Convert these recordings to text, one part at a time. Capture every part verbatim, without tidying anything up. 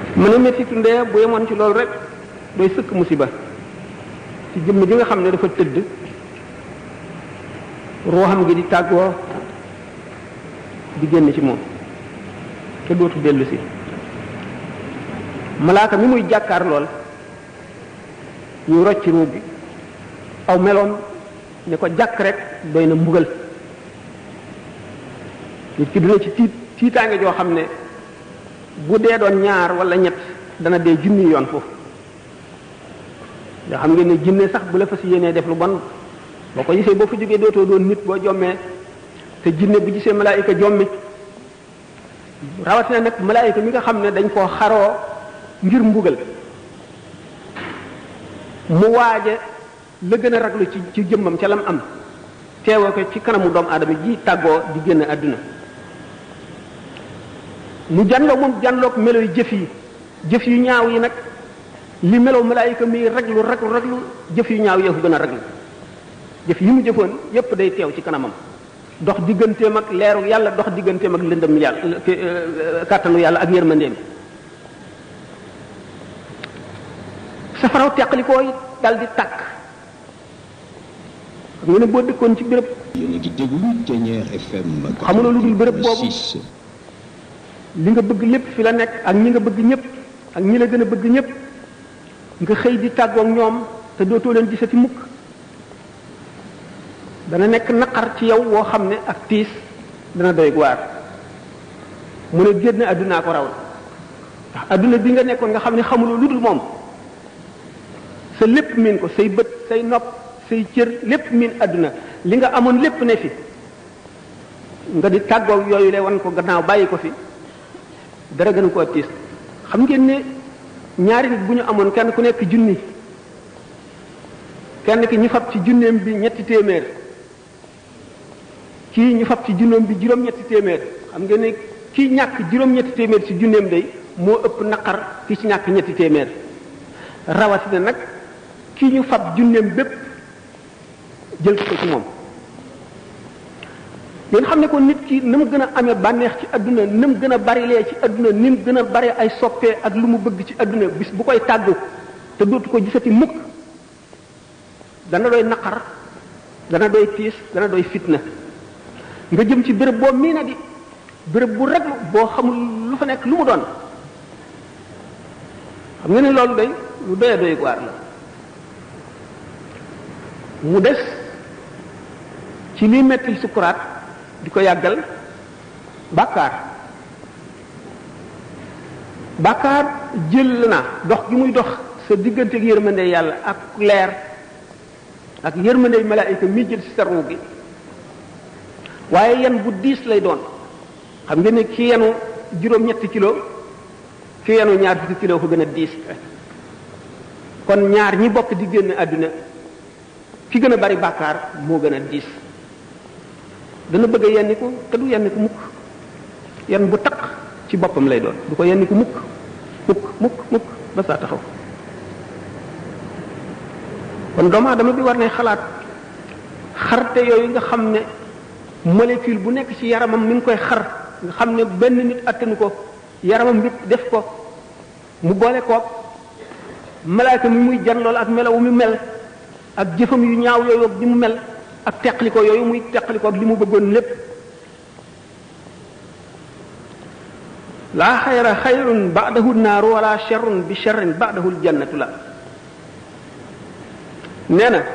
mën a mettitu ndee bu yemoon ci loolu rek doy sëkk musiba ci jëmm ji nga xam ne dafa tëdd ruuxam gi di tàggoo di génn ci moom te dootu dellu si malaaka mi muy jàkkaar lool ñu rocc ruu gi aw meloon ne ko jàkk rek doy na mbugal nit ki dina ci tiit tiitaange joo xam ne bu dee doon ñaar wala ñett dana dee junni yoon foofu nga xam ngeen ne jinne sax bu la fas yéenee def lu bon boo ko gisee boo fa jógee dootoo doon nit boo jommee te jinne bu gisee malaayika jommi rawatina nag malaayika mi nga xam ne dañ koo xaroo ngir mbugal mu waaje la gën a raglu ci ci jëmmam ca lam am teewoo ko ci kanamu doomu aadama ji tàggoo di génn àdduna mu janloo moom janloog melo yu jëf yi jëf yu ñaaw yi nag li melow malaayika mi raglu raglu raglu jëf yu ñaaw yëfu gën a raglu jëf yi mu jëfoon yépp day teew ci kanamam dox digganteem ak leeru yàlla dox digganteem ak lëndëm yàlla kàttanu yàlla ak yërmandeem safaraw teqalikoo yi dal di tàkk xam nga ne boo dëkkoon ci béréb xamuloo lu dul béréb boobu li nga bëgg lépp fi la nekk ak ñi nga bëgg ñëpp ak ñi la gën a bëgg ñëpp nga xëy di tàggoog ñoom te dootoo leen gisati mukk dana nekk naqar ci yow woo xam ne ak tiis dana doy waar mu ne génn àddunaa ko raw ndax àdduna bi nga nekkoon nga xam ne xamuloo lu dul moom sa lépp miin ko say bët say nopp say cër lépp miin àdduna li nga amoon lépp ne fi nga di tàggoog yooyu le wan ko gannaaw bàyyi ko fi dara gën koo tiis xam ngeen ne ñaari nit bu ñu amoon kenn ku nekk junni kenn ki ñu fab ci junneem bi ñetti téeméer kii ñu fab ci junneem bi juróom-ñetti téeméer xam ngeen ne kii ñàkk juróom-ñetti téeméer ci junneem day moo ëpp naqar ki ci ñàkk ñetti téeméer rawatina nag kii ñu fab junneem bépp jël ko ci moom ngeen xam ne ko nit ki na mu gën a amee bànneex ci adduna na mu gën a barilee ci adduna ni mu gën a bari ay soppee ak lu mu bëgg ci adduna bis bu koy tàggu te dootu ko gisati mukk dana doy naqar dana doy tiis dana doy fitna nga jëm ci béréb boo mii na di béréb bu raglu boo xamul lu fa nekk lu mu doon xam nga ne loolu day lu doy doy waar la mu des ci liy mettil sukuraat di ko yàggal bàkkaar bàkkaar jël na dox gi muy dox sa diggante ak yërmande yàlla ak leer ak yërmande malaayika mi jël ci sa ruu gi waaye yan bu diis lay doon xam nga ne ki yenu juróom-ñetti kilo ki yenu ñaar fukki kilo ko gën a diis kon ñaar ñi bokk di génn àdduna ki gën a bari bàkkaar moo gën a diis dana bëgg a yenni ko te du yenni ko mukk yenn bu taq ci boppam lay doon du ko yenni ko mukk mukk mukk mukk ba saa taxaw kon doomu aadama bi war ne xalaat xarte yooyu nga xam ne molécule bu nekk ci yaramam mi ngi koy xar nga xam ne benn nit attanu ko yaramam bi def ko mu boole koog malaaka mi muy jan lool ak melawu mi mel ak jëfam yu ñaaw yooyu ak di mu mel ak teqliko yooyu muy teqliko ak li mu bëggoon lépp laa xayra xayrun ba'dahu naaru wala sharrun bi sharrin ba'dahu aljannatu la nee na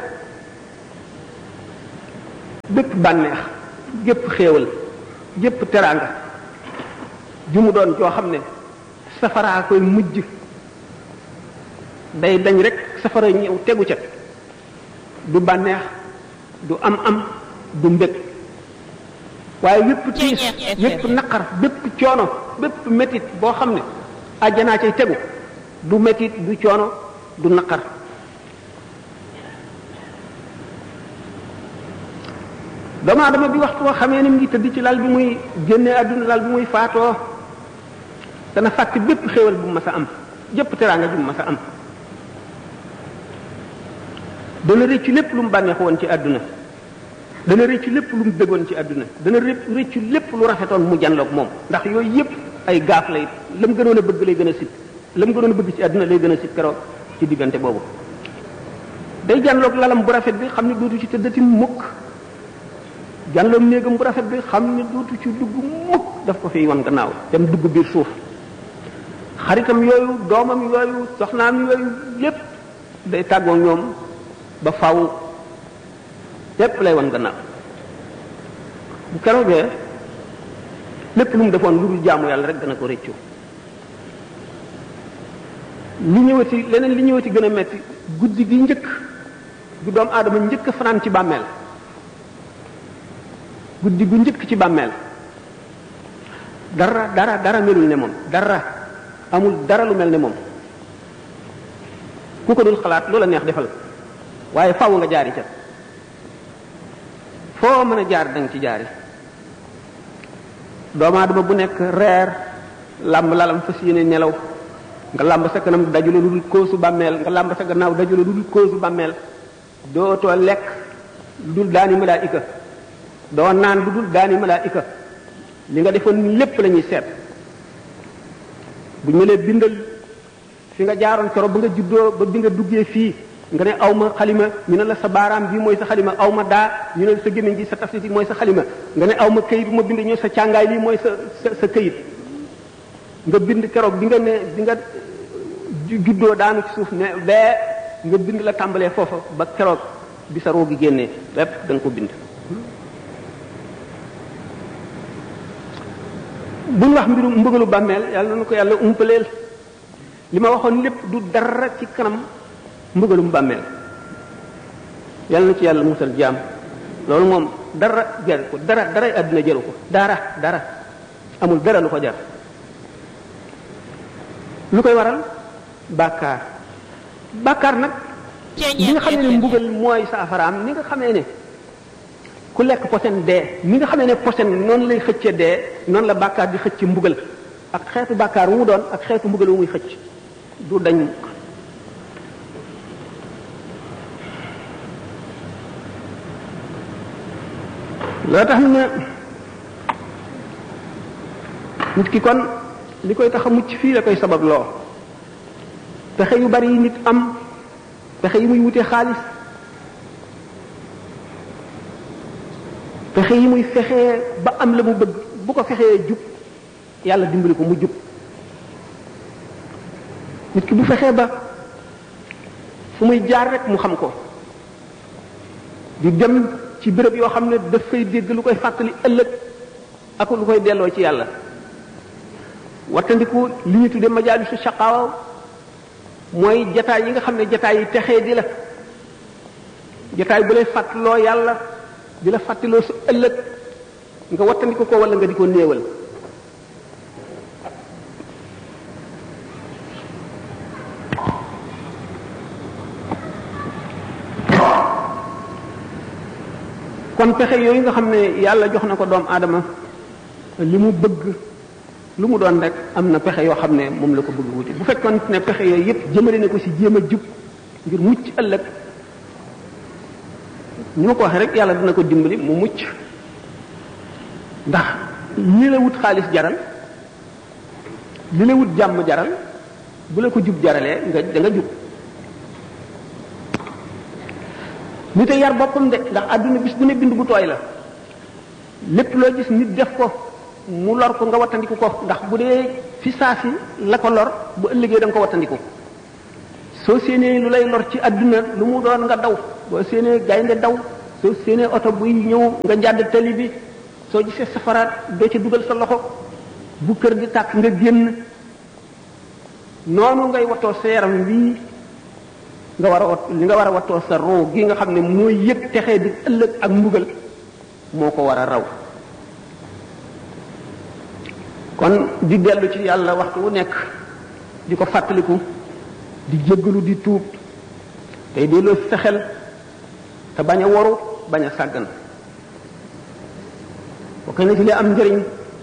bépp bànneex gépp xéewal gépp teraanga ju mu doon joo xam ne safaraa koy mujj day dañ rek safara ñëw tegu ca du bànneex du am am du mbég waaye wépp tiis wépp naqar bépp coono bépp métit boo xam ne àjjanaa cay tegu du métit du coono du naqar doomu aadama bi waxtu woo xamee ni mu ngi tëdd ci lal bi muy génne àdduna lal bi muy faatoo dana fàtte bépp xéewal bu mu mas a am jëpp teraanga ju mu mas a am dana rëccu lépp lu mu bànneexu woon ci àdduna dana rëccu lépp lu mu bëggoon ci àdduna dana rëccu lépp lu rafetoon mu janloog moom ndax yooyu yépp ay gaaf lay la mu gënoon a bëgg lay gën a sit la mu gënoon bëgg ci àdduna lay gën a si keroog ci diggante boobu day jànloog lalam bu rafet bi xam ne dootu ci tëddati mukk jànloog néegam bu rafet bi xam ne dootu ci dugg mukk daf ko fiy wan gannaaw dem dugg biir suuf xaritam yooyu doomam yooyu soxnaam yooyu lépp day tàggoo ñoom ba faw lépp lay wan gannaaw bu keroogee lépp lu mu defoon lu dul jaamu yàlla rek dana ko réccu li ñëwati leneen li ñëwati gën a metti guddi gi njëkk gu doomu aadama njëkk fanaan ci bàmmeel guddi gu njëkk ci bàmmeel dara dara dara melul ne moom dara amul dara lu mel ne moom ku ko dul xalaat loola neex defal waaye faaw nga jaari ca foo mën a jaar danga ci jaari doomu aadama bu nekk reer làmb lalam fas yéene nelaw nga làmb sa kanam dajule lu dul koosu bàmmeel nga làmb sa gannaaw dajule lu dul koosu bàmmeel dootoo lekk lu dul daani malaayika doo naan lu dul daani malaayika li nga defoon lépp la ñuy seet bu ñu lee bindal fi nga jaaroon kero ba nga juddoo ba bi nga duggee fii nga ne aw ma xalima ñu ne la sa baaraam bii mooy sa xalima aw ma daa ñu ne sa gémmiñ gi sa tafsiti mooy sa xalima nga ne aw ma këyit bu ma bind ñu sa càngaay lii mooy sa sa sa këyit nga bind keroog bi nga ne bi nga juddoo daanu ci suuf ne bee nga bind la tàmbalee foofa ba keroog bi sa roo gi génnee lépp da nga ko bind bu ñu wax mbiru mbëgalu bàmmeel yàlla na ko yàlla umpaleel li ma waxoon lépp du dara ci kanam mbëgalum bàmmeel yàlla na ci yàlla musal jaam loolu moom dara jar ko dara dara àddina jaru ko dara dara amul dara lu ko jar lu koy waral bàkkaar bàkkaar nag li nga xamee ne mbugal mooy saafaraam ni nga xamee ne ku lekk posen dee ni nga xamee ne posen noonu lay xëcce dee noonu la bàkkaar di xëcc mbugal ak xeetu bàkkaar wu mu doon ak xeetu mbugal wu muy xëcc du dañ loo tax ne nit ki kon li koy tax a mucc fii la koy sabab loo pexe yu bari yi nit am pexe yi muy wute xaalis pexe yi muy fexee ba am la mu bëgg bu ko fexee jub yàlla dimbali ko mu jub nit ki bu fexee ba fu muy jaar rek mu xam ko di dem ci béréb yoo xam ne daf fay dégg lu koy fàttali ëllëg ak lu koy delloo ci yàlla wattandiku li ñu tudde majaalisu shaqaawa mooy jataay yi nga xam ne jataay yi texee di la jataay bu lay fàttaloo yàlla di la fàttaloo su ëllëg nga wattandiku ko wala nga di ko néewal kon pexe yooyu nga xam ne yàlla jox na ko doomu aadama li mu bëgg lu mu doon rek am na pexe yoo xam ne moom la ko bëgg wuti bu fekkoon ne pexe yooyu yépp jëmale na ko ci jéem a jub ngir mucc ëllëg ñu ma ko waxee rek yàlla dina ko dimbali mu mucc ndax li la wut xaalis jaral li la wut jàmm jaral bu la ko jub jaralee nga da nga jub nit a yar boppam de ndax àdduna bis bu ne bind bu tooy la lépp loo gis nit def ko mu lor ko nga wattandiku ko ndax bu dee fi saa si la ko lor bu ëllëgee da nga ko wattandiku soo séenee lu lay lor ci àdduna lu mu doon nga daw boo séenee gaynde daw soo séenee oto buy ñëw nga jàdd tali bi soo gisee safaraat doo ca dugal sa loxo bu kër di tàkk nga génn noonu ngay wattoo sa yaram bii nga war a wat li nga war a wattoo sa roo gi nga xam ne mooy yëg texee di ëllëg ak mbugal moo ko war a raw kon di dellu ci yàlla waxtu wu nekk di ko fàttaliku di jéggalu di tuub tey delloo sa xel te bañ a waru bañ a sàggan bokk na ci li am njëriñ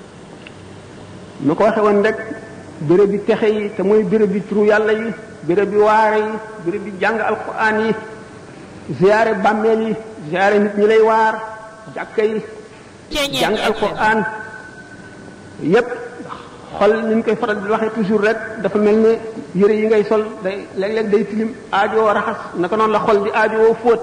ma ko waxe woon rek béréb bi texe yi te mooy béréb bi turu yàlla yi béréb bi waare yi béréb bi jàng alquran yi ziyaare bàmmeel yi ziyaare nit ñi lay waar jàkka yi jàng alquran yépp xol ni ñu koy faral di waxee toujours rek dafa mel ne yëre yi ngay sol day léeg-léeg day tilim aajoo raxas naka noonu la xol di aajoo fóot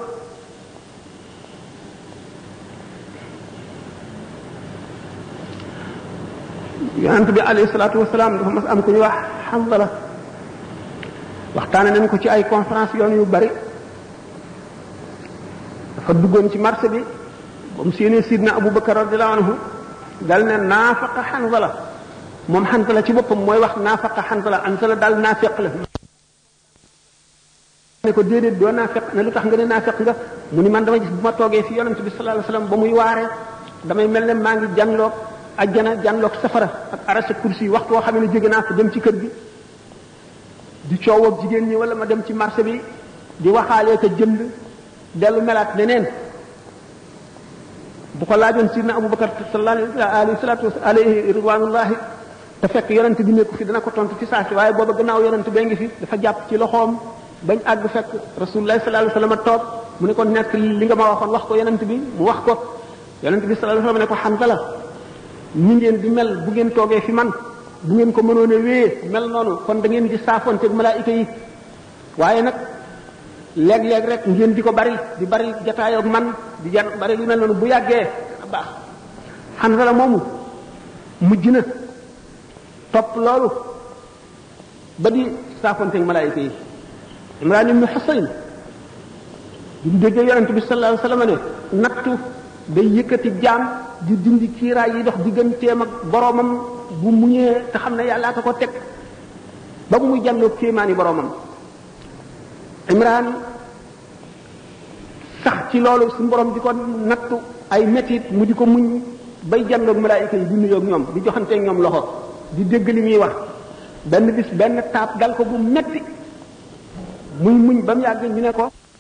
yonent bi alayhi salaatu wasalaam dafa mas am ku ñu wax Hanzala waxtaane nañ ko ci ay conférence yoon yu bari dafa duggoon ci marché bi ba mu séenee sidna Abu Bakar radiyallahu anhu dal ne naafaqa Hanzala moom Hanzala ci boppam mooy wax naafaqa Hanzala Hanzala daal naafeq la ne ko déedéet doo naafeq ne lu tax nga ne naafeq nga mu ni man dama gis bu ma toogee fi yonent bi sallallahu alayhi wasallam ba muy waaree damay mel ne maa ngi janloog ajjana janloog safara ak arasa kursi yi waxtu woo xam ne jóge naa ko dem ci kër gi di coow ak jigéen ñi wala ma dem ci marché bi di waxaalee ko jënd dellu melaat leneen bu ko laajoon sidna Abubakar sallallahu alayhi wa alayhi ridwanullahi te fekk yonent bi nekku fi dana ko tontu fi saasi waaye booba gannaaw yonent bee ngi fi dafa jàpp ci loxoom bañ àgg fekk rasulullah sallallahu alayhi wa sallam toog mu ne ko nekk li nga ma waxoon wax ko yonent bi mu wax ko yonent bi sallallahu alayhi wa sallam ne ko Hanzala ñi ngeen di mel bu ngeen toogee fi man bu ngeen ko mënoon a wéyee mel noonu kon da ngeen di saafonteeg malaayika yi waaye nag léeg-léeg rek ngeen di ko bari di bari jataayoo ak man di jar bari lu mel noonu bu yàggee a baax Hanzala moomu mujj na topp loolu ba di saafonteeg malaayika yi Imraan ibn Husayn di mu déggee yonent bi sallallahu alayhi wasallam ne nattu day yëkkati jaam di dindi kiiraay yi dox digganteem ak boroomam bu muñee te xam ne yàllaa ko ko teg ba bu muy jànloog kéemaani boroomam Imraan sax ci loolu suñu borom di ko nattu ay metit mu di ko muñ bay jànloog malaayika yi di nuyoog ñoom di joxanteeg ñoom loxo di dégg li muy wax benn bis benn taab dal ko bu metti muy muñ ba mu yàgg ñu ne ko